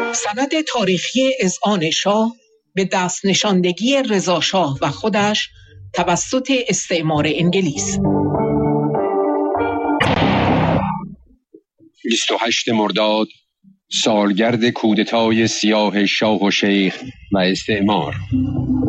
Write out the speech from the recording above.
سند تاریخی اذعان شاه به دست نشاندگی رضا شاه و خودش توسط استعمار انگلیس. 28 مرداد سالگرد کودتای سیاه شاه و شیخ و استعمار.